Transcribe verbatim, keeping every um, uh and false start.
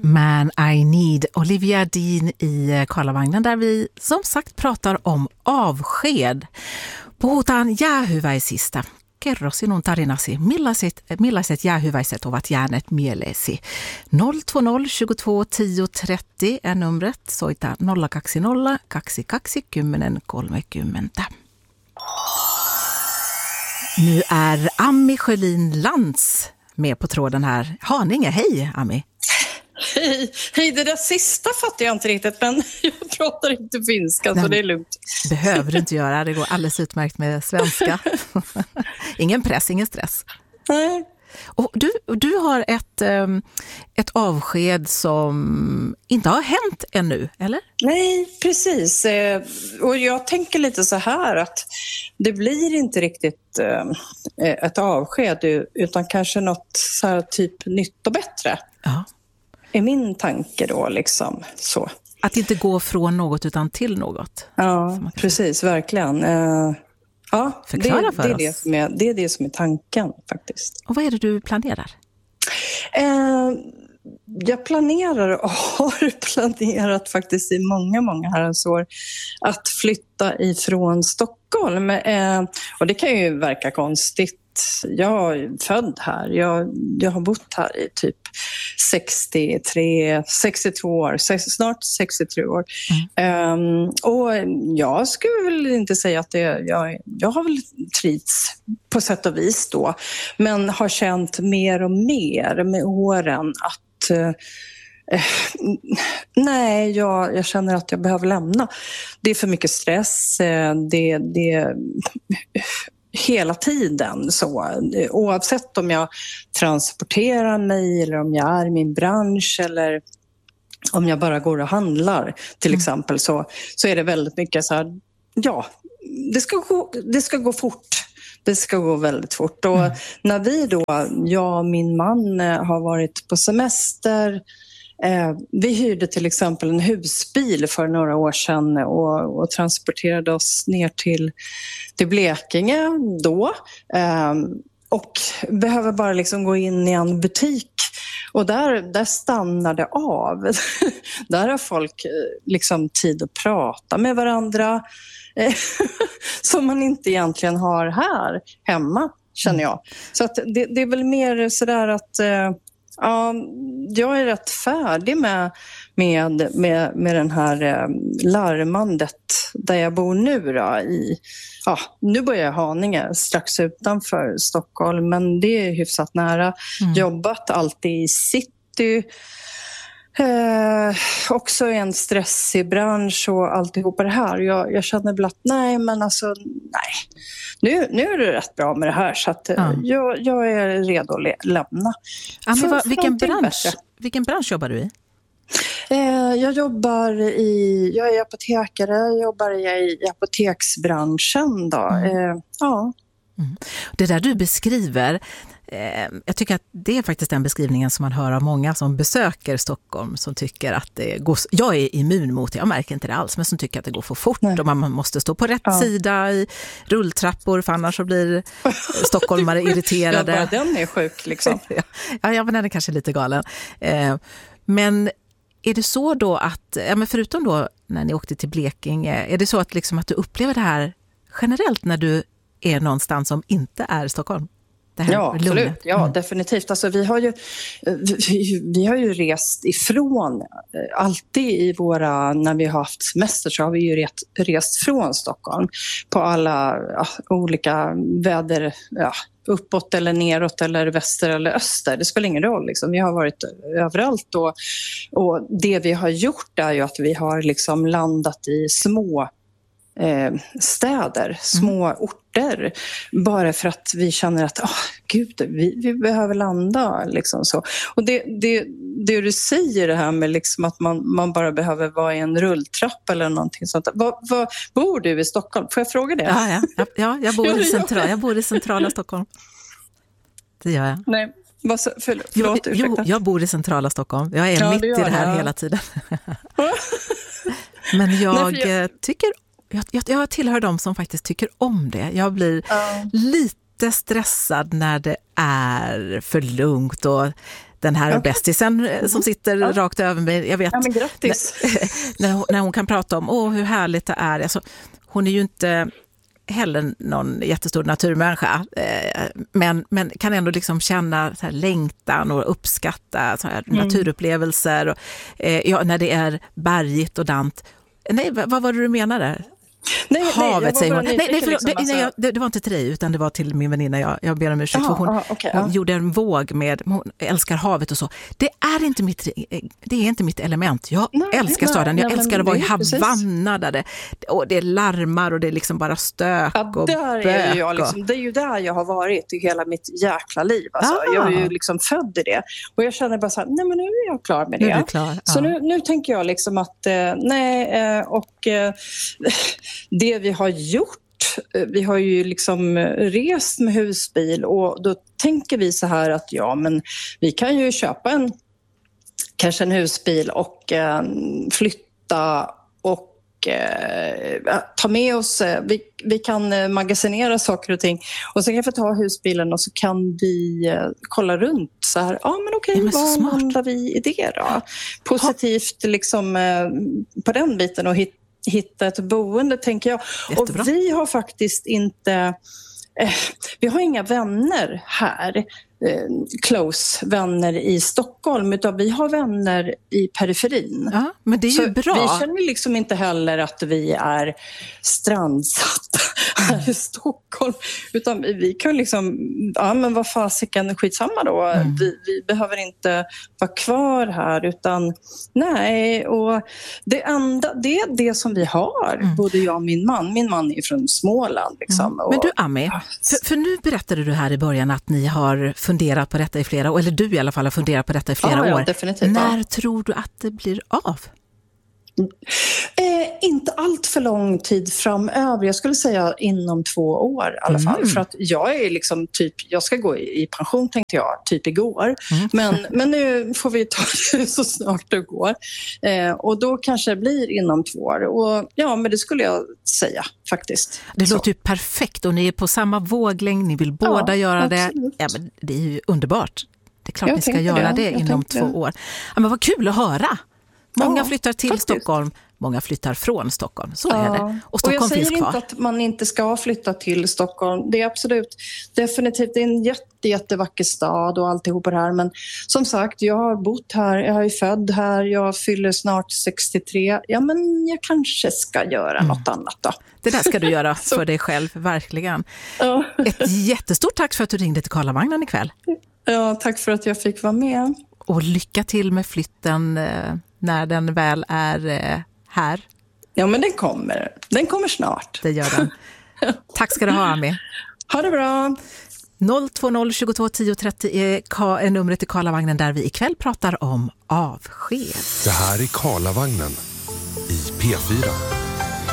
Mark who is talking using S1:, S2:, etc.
S1: Man I Need, Olivia Dean i Karlavagnen, där vi som sagt pratar om avsked. Puhutaan jäähyväisistä. Kerro sinun tarinasi, millaiset, millaiset jäähyväiset ovat jääneet mieleesi. noll två noll tjugotvå tio trettio är numret, soita nolla kaksi nolla kaksi kaksi kymmenen kolmekymmentä. Nu är Ami Sjölin Lantz med på tråden här. Haninge, hej Ami.
S2: Hej, hej, det där sista fattar jag inte riktigt, men jag pratar inte finska. Nej, så det är lugnt.
S1: Behöver du inte göra, det går alldeles utmärkt med svenska. Ingen press, ingen stress.
S2: Nej.
S1: Och du, du har ett, ett avsked som inte har hänt ännu, eller?
S2: Nej, precis. Och jag tänker lite så här att det blir inte riktigt ett avsked utan kanske något så här typ nytt och bättre. Ja. Är min tanke då liksom så.
S1: Att inte gå från något utan till något.
S2: Ja, precis, verkligen. Uh, ja,
S1: Förklara
S2: det,
S1: för
S2: det, är
S1: oss.
S2: det, som är, det är det som är tanken faktiskt.
S1: Och vad är det du planerar?
S2: Uh, jag planerar och har planerat faktiskt i många, många herrans år att flytta ifrån Stockholm. Uh, och det kan ju verka konstigt. Jag är född här. Jag, jag har bott här i typ sextiotre, sextiotvå år, snart sextiotre år. Mm. Um, och jag skulle väl inte säga att det, jag, jag har väl trivts på sätt och vis då. Men har känt mer och mer med åren att uh, nej, jag, jag känner att jag behöver lämna. Det är för mycket stress. Det, det hela tiden så, oavsett om jag transporterar mig eller om jag är i min bransch eller om jag bara går och handlar till exempel, så, så är det väldigt mycket så här, ja, det ska gå, det ska gå fort. Det ska gå väldigt fort. Och mm. när vi då, jag och min man har varit på semester. Eh, vi hyrde till exempel en husbil för några år sedan och, och transporterade oss ner till, till Blekinge då. Eh, och behöver bara liksom gå in i en butik och där, där stannar det av. Där har folk liksom tid att prata med varandra eh, som man inte egentligen har här hemma, känner jag. Så att det, det är väl mer sådär att eh, ja, jag är rätt färdig med, med, med, med den här eh, larmandet där jag bor nu då. I, ja, nu bor jag i Haninge, strax utanför Stockholm, men det är hyfsat nära. Mm. Jobbat alltid i city. Eh, också i en stressig bransch och alltihopa det här. Jag, jag känner väl att nej, men alltså nej. Nu, nu är det rätt bra med det här så att ja. jag, jag är redo att le- lämna.
S1: Ja, men vad, vilken, bransch, vilken bransch jobbar du i?
S2: Eh, jag jobbar i, jag är apotekare, jag jobbar i, i apoteksbranschen då. Mm. Eh, ja.
S1: Mm. Det där du beskriver, eh, jag tycker att det är faktiskt den beskrivningen som man hör av många som besöker Stockholm som tycker att det går, jag är immun mot det, jag märker inte det alls, men som tycker att det går för fort. Nej. Och man måste stå på rätt ja. sida i rulltrappor för annars så blir stockholmare irriterade.
S2: Ja, bara den är sjuk liksom.
S1: ja, ja, men den är kanske lite galen. Eh, men är det så då att, ja, men förutom då när ni åkte till Blekinge, är det så att, liksom att du upplever det här generellt när du är någonstans som inte är Stockholm? Det här
S2: ja, absolut.
S1: Lugnet.
S2: Ja,
S1: mm.
S2: definitivt. Alltså, vi, har ju, vi, vi har ju rest ifrån, alltid i våra, när vi har haft semester så har vi ju rest, rest från Stockholm på alla ja, olika väder, ja, uppåt eller neråt eller väster eller öster. Det spelar ingen roll. Liksom. Vi har varit överallt och, och det vi har gjort är ju att vi har liksom landat i små eh, städer, små mm. orter. Bara för att vi känner att oh, gud, vi, vi behöver landa. Liksom så. Och det, det, det du säger det här med liksom att man, man bara behöver vara i en rulltrapp eller någonting sånt. Var, var, bor du i Stockholm? Får jag fråga det?
S1: Ja, ja. ja jag, bor i central, jag bor i centrala Stockholm. Det gör jag.
S2: Nej, vad så, för, förlåt,
S1: jo, jo, jag bor i centrala Stockholm. Jag är ja, mitt i det här ja. hela tiden. Men jag Nej, jag... tycker... Jag, jag, jag tillhör dem som faktiskt tycker om det. Jag blir uh. lite stressad när det är för lugnt och den här
S2: Okay.
S1: bästisen mm. som sitter ja. rakt över mig. Jag vet,
S2: ja, men grattis.
S1: När, när, hon, när hon kan prata om åh, hur härligt det är. Alltså, hon är ju inte heller någon jättestor naturmänniska, eh, men, men kan ändå liksom känna så här längtan och uppskatta så här mm. naturupplevelser. Och, eh, ja, när det är bergigt och dant. Nej, vad, vad var det du menade?
S2: Nej,
S1: Havet,
S2: nej,
S1: säger hon. Nej, nej, förlåt,
S2: liksom,
S1: det,
S2: alltså...
S1: nej jag, det, det var inte till dig, utan det var till min väninna. Jag, jag ber om ursäkt.
S2: Aha,
S1: för hon
S2: aha, okay,
S1: hon
S2: ja.
S1: gjorde en våg med, hon älskar havet och så. Det är inte mitt, det är inte mitt element. Jag nej, älskar nej, staden. Jag nej, älskar att vara i Havanna där det, och det är larmar och det är liksom bara stök
S2: ja,
S1: och
S2: där
S1: bök.
S2: Är jag liksom, det är ju där jag har varit i hela mitt jäkla liv. Alltså.
S1: Ah.
S2: Jag är ju liksom född i det. Och jag känner bara så här, nej men nu är jag klar med det.
S1: Nu är du klar.
S2: Så
S1: ja.
S2: nu, nu tänker jag liksom att, eh, nej, eh, och eh, det vi har gjort, vi har ju liksom rest med husbil och då tänker vi så här att ja, men vi kan ju köpa en kanske en husbil och eh, flytta och eh, ta med oss, eh, vi, vi kan magasinera saker och ting och så kan vi ta husbilen och så kan vi eh, kolla runt så här, ja men okej,
S1: ja,
S2: vad landar vi i det då? Positivt liksom eh, på den biten och hitta hitta ett boende, tänker jag.
S1: Jättebra.
S2: Och vi har faktiskt inte eh, vi har inga vänner här, eh, close vänner i Stockholm, utan vi har vänner i periferin.
S1: Ja, men det är ju
S2: så
S1: bra.
S2: Vi känner liksom inte heller att vi är strandsatta här i Stockholm, utan vi kan liksom, ja men vad fasiken, skitsamma då. Mm. Vi, vi behöver inte vara kvar här, utan nej, och det enda, det är det som vi har, mm. både jag och min man. Min man är från Småland liksom.
S1: Mm. Men du Ami, för, för nu berättade du här i början att ni har funderat på detta i flera år, eller du i alla fall har funderat på detta i flera
S2: ja,
S1: år.
S2: Ja, definitivt.
S1: När
S2: ja.
S1: tror du att det blir av?
S2: Eh, inte allt för lång tid framöver. Jag skulle säga inom två år i alla fall.
S1: Mm.
S2: För att jag är liksom typ, jag ska gå i, i pension tänkte jag, typ igår. Mm. Men, men nu får vi ta det så snart det går. Eh, och då kanske det blir inom två år. Och ja, men det skulle jag säga faktiskt.
S1: Det
S2: så.
S1: låter ju perfekt och ni är på samma våglängd. Ni vill båda ja, göra absolut. det. Ja, men det är ju underbart. Det är klart
S2: jag
S1: ni ska göra det, det inom två
S2: det.
S1: år. Ja, men vad kul att höra. Många
S2: ja,
S1: flyttar till
S2: faktiskt.
S1: Stockholm, många flyttar från Stockholm. Så
S2: ja.
S1: är det. Och Stockholm
S2: och jag
S1: finns
S2: säger
S1: kvar.
S2: inte att man inte ska flytta till Stockholm. Det är absolut, definitivt, det är en jätte, jättevacker stad och alltihopa det här. Men som sagt, jag har bott här, jag är född här, jag fyller snart sextiotre. Ja, men jag kanske ska göra mm. något annat då.
S1: Det där ska du göra för dig själv, verkligen.
S2: Ja.
S1: Ett jättestort tack för att du ringde till Karlavagnen ikväll.
S2: Ja, tack för att jag fick vara med.
S1: Och lycka till med flytten eh, när den väl är eh, här.
S2: Ja, men den kommer. Den kommer snart.
S1: Det gör den. Tack ska du ha, Ami.
S2: Ha det bra.
S1: noll två noll tjugotvå tio trettio är, är numret till Karlavagnen där vi ikväll pratar om avsked.
S3: Det här är Karlavagnen i P fyra.